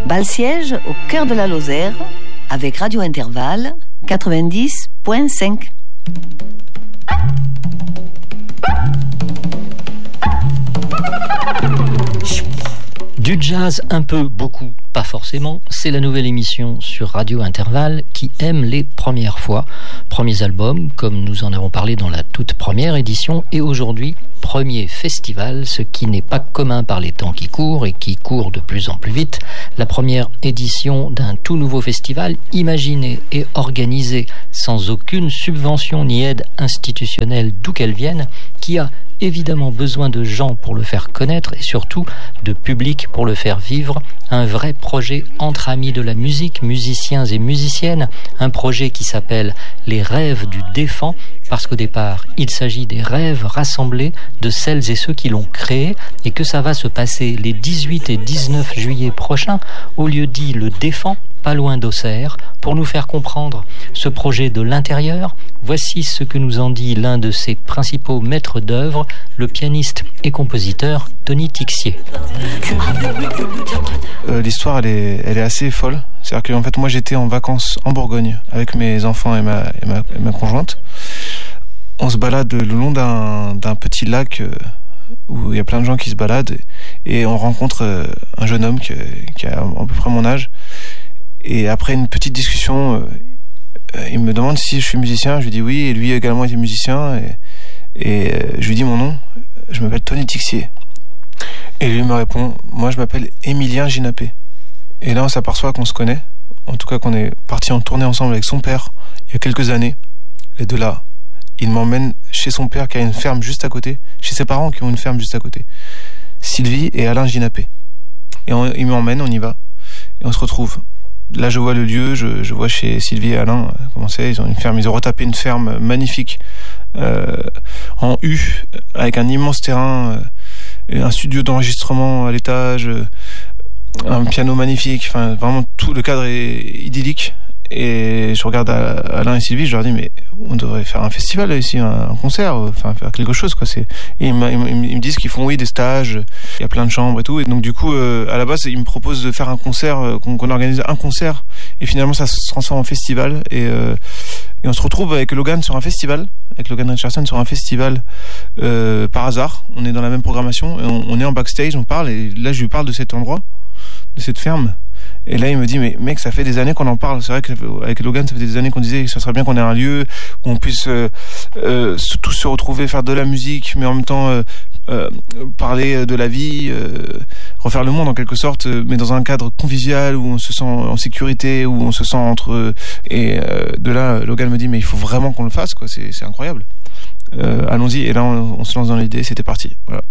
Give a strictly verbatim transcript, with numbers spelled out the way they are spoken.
Bal-Siège, au cœur de la Lozère, avec Radio Intervalle quatre-vingt-dix point cinq. Du jazz un peu, beaucoup, pas forcément, c'est la nouvelle émission sur Radio Intervalle qui aime les premières fois. Premiers albums, comme nous en avons parlé dans la toute première édition, et aujourd'hui, premier festival, ce qui n'est pas commun par les temps qui courent et qui courent de plus en plus vite. La première édition d'un tout nouveau festival, imaginé et organisé sans aucune subvention ni aide institutionnelle d'où qu'elle vienne, qui a évidemment besoin de gens pour le faire connaître et surtout de public pour le faire vivre. Un vrai projet entre amis de la musique, musiciens et musiciennes. Un projet qui s'appelle Les Rêves du Défend, parce qu'au départ, il s'agit des rêves rassemblés de celles et ceux qui l'ont créé, et que ça va se passer les dix-huit et dix-neuf juillet prochains au lieu dit Le Défend, pas loin d'Auxerre. Pour nous faire comprendre ce projet de l'intérieur, voici ce que nous en dit l'un de ses principaux maîtres d'œuvre, le pianiste et compositeur Tony Tixier. Euh, l'histoire, elle est, elle est assez folle. C'est-à-dire que en fait, moi, j'étais en vacances en Bourgogne avec mes enfants et ma, et ma, et ma conjointe. On se balade le long d'un, d'un petit lac euh, où il y a plein de gens qui se baladent, et, et on rencontre euh, un jeune homme qui, qui a à peu près mon âge. Et après une petite discussion, euh, il me demande si je suis musicien. Je lui dis oui, et lui également était musicien. Et, et euh, je lui dis mon nom. Je m'appelle Tony Tixier. Et lui me répond, moi je m'appelle Émilien Ginapé. Et là on s'aperçoit qu'on se connaît. En tout cas qu'on est parti en tournée ensemble avec son père il y a quelques années. Et de là, il m'emmène chez son père qui a une ferme juste à côté, chez ses parents qui ont une ferme juste à côté. Sylvie et Alain Ginapé. Et on, il m'emmène, on y va. Et on se retrouve. Là, je vois le lieu, je, je vois chez Sylvie et Alain euh, comment c'est. Ils ont une ferme, ils ont retapé une ferme magnifique euh, en U, avec un immense terrain, euh, et un studio d'enregistrement à l'étage, euh, un piano magnifique. Enfin, vraiment tout le cadre est idyllique. Et je regarde Alain et Sylvie, je leur dis mais on devrait faire un festival ici, un concert, enfin faire quelque chose quoi. C'est et ils, me, ils me disent qu'ils font oui des stages, il y a plein de chambres et tout. Et donc du coup euh, à la base ils me proposent de faire un concert, qu'on, qu'on organise un concert. Et finalement ça se transforme en festival et, euh, et on se retrouve avec Logan sur un festival, avec Logan Richardson sur un festival euh, par hasard. On est dans la même programmation et on, on est en backstage, on parle et là je lui parle de cet endroit, de cette ferme. Et là, il me dit, mais mec, ça fait des années qu'on en parle. C'est vrai qu'avec Logan, ça fait des années qu'on disait que ça serait bien qu'on ait un lieu où on puisse euh, euh, tous se retrouver, faire de la musique, mais en même temps euh, euh, parler de la vie, euh, refaire le monde en quelque sorte, mais dans un cadre convivial où on se sent en sécurité, où on se sent entre eux. Et euh, de là, Logan me dit, mais il faut vraiment qu'on le fasse, quoi. C'est, c'est incroyable. Euh, allons-y. Et là, on, on se lance dans l'idée. C'était parti. Voilà.